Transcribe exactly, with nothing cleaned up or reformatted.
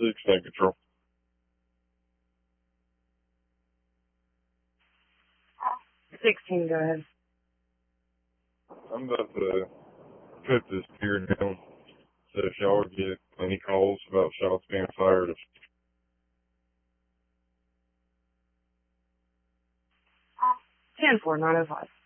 six, State Patrol. sixteen, go ahead. I'm about to cut this pier down. So if y'all get any calls about shots being fired, ten four, nine oh five.